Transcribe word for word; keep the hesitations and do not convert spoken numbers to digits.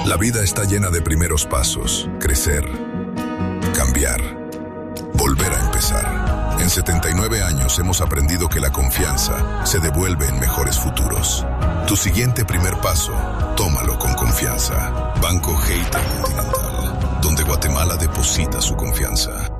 La vida está llena de primeros pasos, crecer, cambiar, volver a empezar. En setenta y nueve años hemos aprendido que la confianza se devuelve en mejores futuros. Tu siguiente primer paso, tómalo con confianza. Banco Haití Continental, donde Guatemala deposita su confianza.